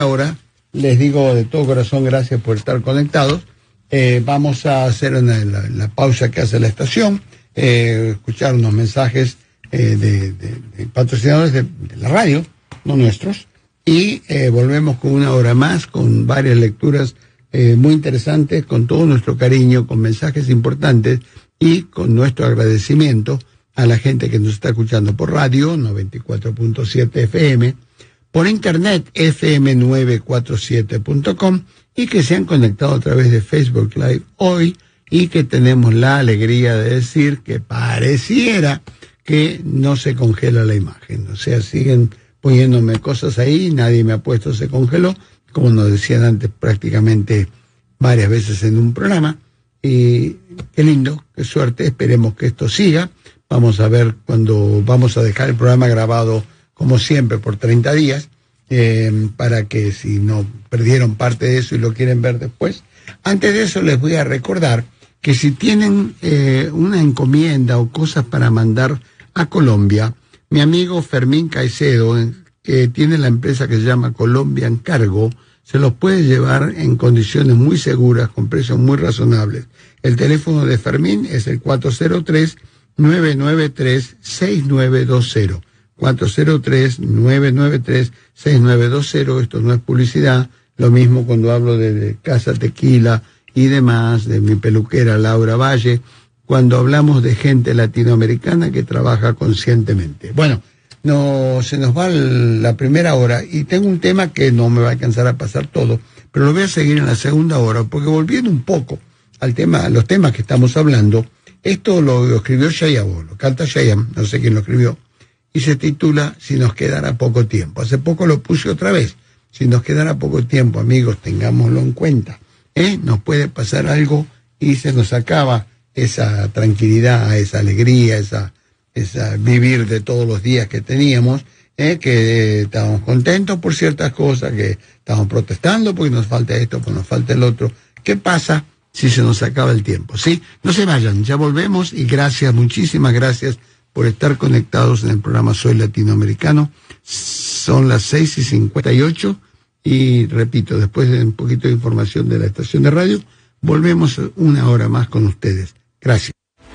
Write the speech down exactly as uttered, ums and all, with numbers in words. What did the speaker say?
Ahora les digo de todo corazón gracias por estar conectados. Eh, vamos a hacer una, la, la pausa que hace la estación, eh, escuchar unos mensajes eh, de, de, de patrocinadores de, de la radio, no nuestros, y eh, volvemos con una hora más, con varias lecturas eh, muy interesantes, con todo nuestro cariño, con mensajes importantes y con nuestro agradecimiento a la gente que nos está escuchando por radio, noventa y cuatro punto siete F M, por internet, efe eme novecientos cuarenta y siete punto com, y que se han conectado a través de Facebook Live hoy, y que tenemos la alegría de decir que pareciera que no se congela la imagen. O sea, siguen poniéndome cosas ahí, nadie me ha puesto se congeló, como nos decían antes prácticamente varias veces en un programa. Y qué lindo, qué suerte, esperemos que esto siga. Vamos a ver cuando vamos a dejar el programa grabado, como siempre, por treinta días, eh, para que si no perdieron parte de eso y lo quieren ver después. Antes de eso les voy a recordar que si tienen eh, una encomienda o cosas para mandar a Colombia, mi amigo Fermín Caicedo, que tiene la empresa que se llama Colombian Cargo, se los puede llevar en condiciones muy seguras, con precios muy razonables. El teléfono de Fermín es el cuatro cero tres, nueve nueve tres, seis nueve dos cero. cuatro cero tres, nueve nueve tres, seis nueve dos cero. Esto no es publicidad. Lo mismo cuando hablo de, de Casa Tequila y demás, de mi peluquera Laura Valle, cuando hablamos de gente latinoamericana que trabaja conscientemente. Bueno, no se nos va la primera hora y tengo un tema que no me va a alcanzar a pasar todo, pero lo voy a seguir en la segunda hora, porque volviendo un poco al tema, a los temas que estamos hablando, esto lo, lo escribió Chayanne, lo canta Chayanne, no sé quién lo escribió, y se titula Si nos quedara poco tiempo. Hace poco lo puse otra vez. Si nos quedara poco tiempo, amigos, tengámoslo en cuenta. ¿Eh? Nos puede pasar algo y se nos acaba esa tranquilidad, esa alegría, esa, esa vivir de todos los días que teníamos, ¿eh? que eh, estábamos contentos por ciertas cosas, que estábamos protestando porque nos falta esto, porque nos falta el otro. ¿Qué pasa si se nos acaba el tiempo? ¿Sí? No se vayan, ya volvemos, y gracias, muchísimas gracias por estar conectados en el programa Soy Latinoamericano. Son las seis y cincuenta y ocho, y repito, después de un poquito de información de la estación de radio, volvemos una hora más con ustedes. Gracias.